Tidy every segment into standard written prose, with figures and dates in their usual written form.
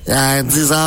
À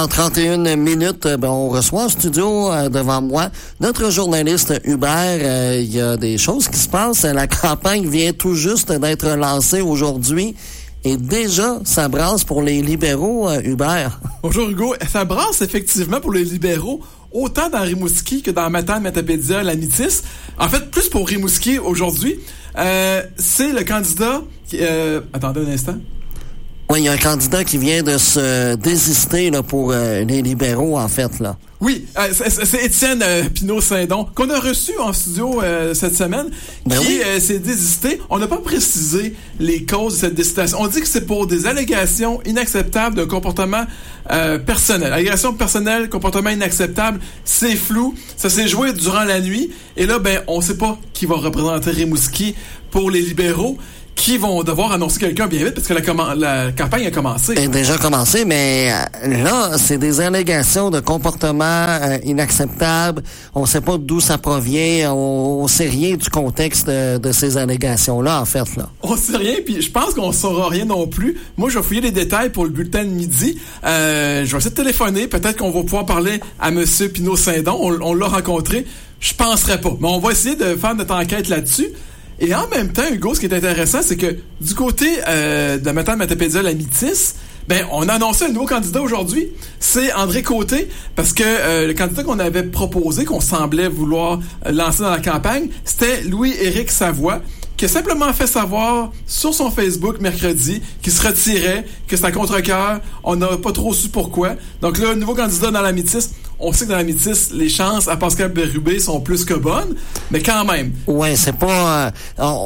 10h31, on reçoit en studio devant moi notre journaliste Hubert. Il y a des choses qui se passent. La campagne vient tout juste d'être lancée aujourd'hui. Et déjà, ça brasse pour les libéraux, Hubert. Bonjour Hugo. Ça brasse effectivement pour les libéraux, autant dans Rimouski que dans Matane, Matapédia, la Métis. En fait, plus pour Rimouski aujourd'hui. C'est le candidat qui... attendez un instant. Oui, il y a un candidat qui vient de se désister là, pour les libéraux, en fait, là. Oui, c'est Étienne Pinault-Saint-Don, qu'on a reçu en studio cette semaine, qui s'est désisté. On n'a pas précisé les causes de cette désistation. On dit que c'est pour des allégations inacceptables de comportement personnel. Allégations personnelles, comportement inacceptable, c'est flou. Ça s'est joué durant la nuit. Et là, on sait pas qui va représenter Rimouski pour les libéraux, qui vont devoir annoncer quelqu'un bien vite parce que la campagne a commencé. Elle a déjà commencé, mais là, c'est des allégations de comportement inacceptable. On sait pas d'où ça provient. On sait rien du contexte de ces allégations-là, en fait, là. On sait rien, puis je pense qu'on saura rien non plus. Moi, je vais fouiller les détails pour le bulletin de midi. Je vais essayer de téléphoner. Peut-être qu'on va pouvoir parler à M. Pinault-Saint-Don. On l'a rencontré. Je penserais pas. Mais on va essayer de faire notre enquête là-dessus. Et en même temps, Hugo, ce qui est intéressant, c'est que du côté de Matane, Matapédia, la Métis, on a annoncé un nouveau candidat aujourd'hui. C'est André Côté, parce que le candidat qu'on avait proposé, qu'on semblait vouloir lancer dans la campagne, c'était Louis-Éric Savoie, qui a simplement fait savoir sur son Facebook mercredi qu'il se retirait, que c'est à contre-cœur. On n'a pas trop su pourquoi. Donc là, nouveau candidat dans la Métis. On sait que dans la Métis, les chances à Pascal Bérubé sont plus que bonnes, mais quand même. Ouais, c'est pas...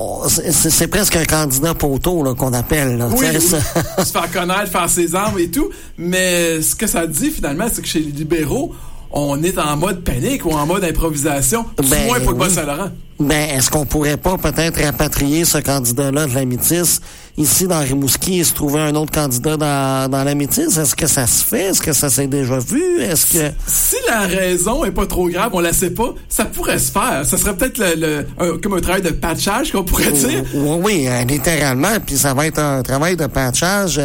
c'est presque un candidat poteau là, qu'on appelle. Là, oui, se faire connaître, faire ses armes et tout. Mais ce que ça dit finalement, c'est que chez les libéraux, on est en mode panique ou en mode improvisation, du moins pour le Bas-Saint-Laurent. Est-ce qu'on pourrait pas peut-être rapatrier ce candidat-là de la Métis ici dans Rimouski et se trouver un autre candidat dans la Métis? Est-ce que ça se fait? Est-ce que ça s'est déjà vu? Est-ce que... Si la raison est pas trop grave, on la sait pas, ça pourrait se faire. Ça serait peut-être comme un travail de patchage qu'on pourrait dire. Oui, littéralement. Puis ça va être un travail de patchage...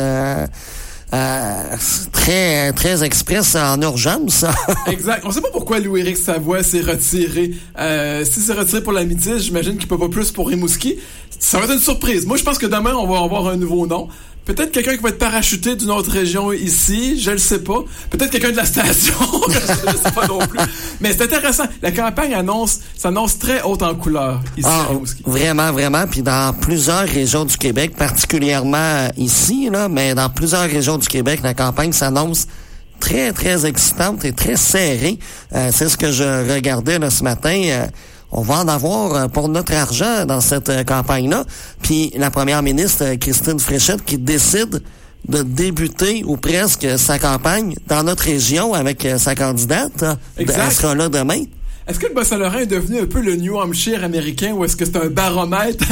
très très express en urgence. Exact. On sait pas pourquoi Louis-Éric Savoie s'est retiré. Si c'est retiré pour la Métis, j'imagine qu'il peut pas plus pour Rimouski. Ça va être une surprise. Moi, je pense que demain, on va avoir un nouveau nom. Peut-être quelqu'un qui va être parachuté d'une autre région ici, je le sais pas. Peut-être quelqu'un de la station, je le sais pas non plus. Mais c'est intéressant. La campagne s'annonce très haute en couleur ici à Rimouski. Vraiment, vraiment. Puis dans plusieurs régions du Québec, particulièrement ici, là, mais dans plusieurs régions du Québec, la campagne s'annonce très, très excitante et très serrée. C'est ce que je regardais là, ce matin. On va en avoir pour notre argent dans cette campagne-là. Puis la première ministre, Christine Fréchette, qui décide de débuter ou presque sa campagne dans notre région avec sa candidate. Exact. Elle sera là demain. Est-ce que le Bas-Saint-Laurent est devenu un peu le New Hampshire américain ou est-ce que c'est un baromètre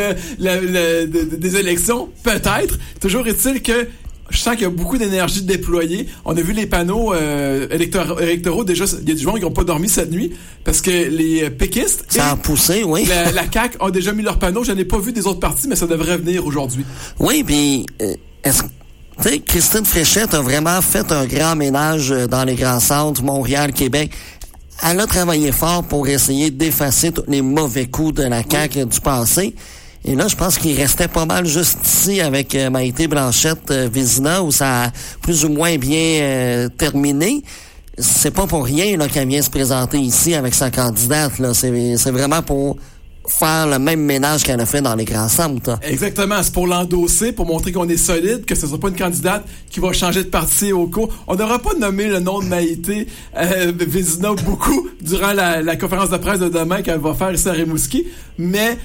des élections? Peut-être. Toujours est-il que je sens qu'il y a beaucoup d'énergie déployée. On a vu les panneaux électoraux. Déjà, il y a des gens qui n'ont pas dormi cette nuit parce que les péquistes... Ça a poussé, oui. La CAQ ont déjà mis leurs panneaux. Je n'en ai pas vu des autres partis, mais ça devrait venir aujourd'hui. Oui, puis... tu sais, Christine Fréchette a vraiment fait un grand ménage dans les grands centres, Montréal, Québec. Elle a travaillé fort pour essayer d'effacer tous les mauvais coups de la CAQ du passé. Et là, je pense qu'il restait pas mal juste ici avec Maïté Blanchette-Vézina, où ça a plus ou moins bien terminé. C'est pas pour rien là qu'elle vient se présenter ici avec sa candidate. Là, c'est vraiment pour faire le même ménage qu'elle a fait dans les grands centres. Exactement, c'est pour l'endosser, pour montrer qu'on est solide, que ce ne sera pas une candidate qui va changer de parti au cours. On n'aura pas nommé le nom de Maïté Vézina beaucoup durant la conférence de presse de demain qu'elle va faire ici à Rimouski, mais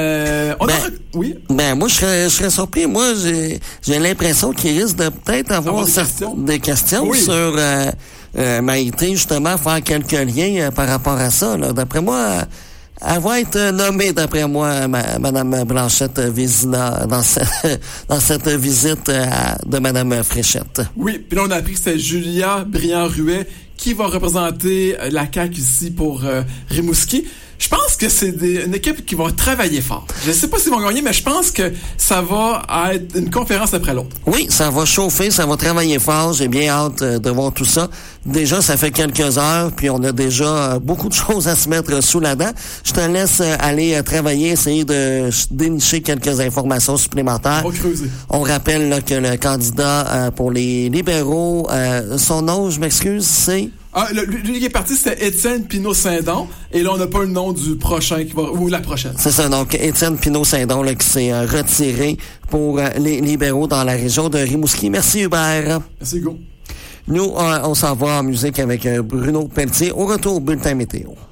oui. Moi, je serais surpris. Moi, j'ai l'impression qu'il risque de peut-être avoir des questions oui. Sur Maïté, justement, faire quelques liens par rapport à ça. Là. D'après moi... Elle va être nommée, d'après moi, Madame Blanchette-Vézina dans cette visite de Madame Fréchette. Oui, puis là, on a appris que c'était Julia Brillant-Ruet qui va représenter la CAQ ici pour Rimouski. Je pense que c'est une équipe qui va travailler fort. Je sais pas s'ils vont gagner, mais je pense que ça va être une conférence après l'autre. Oui, ça va chauffer, ça va travailler fort. J'ai bien hâte de voir tout ça. Déjà, ça fait quelques heures, puis on a déjà beaucoup de choses à se mettre sous la dent. Je te laisse aller travailler, essayer de dénicher quelques informations supplémentaires. On va creuser. On rappelle là, que le candidat pour les libéraux, son nom, je m'excuse, c'est... Lui qui est parti, c'était Étienne Pinault-Saint-Don. Et là, on n'a pas le nom du prochain ou la prochaine. C'est ça, donc Étienne Pinault-Saint-Don là, qui s'est retiré pour les libéraux dans la région de Rimouski. Merci Hubert. Merci Hugo. Nous, on s'en va en musique avec Bruno Pelletier. Au retour, bulletin météo.